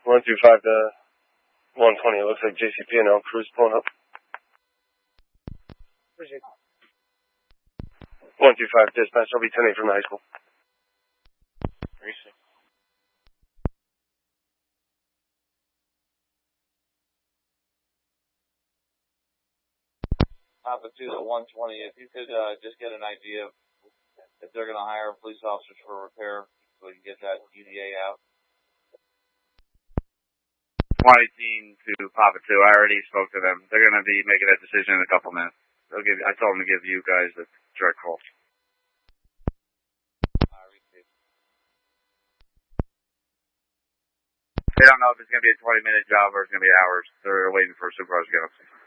125 to 120. It looks like JCP and Elm Crew's pulling up. 125 dispatch. I'll be 10-8 from the high school. 36. Papa 2 to 120. If you could just get an idea of if they're going to hire police officers for repair, so we can get that UDA out. 118 to Papa 2. I already spoke to them. They're going to be making that decision in a couple minutes. I told them to give you guys a direct call. They don't know if it's going to be a 20-minute job or it's going to be hours. They're waiting for a supervisor to get up.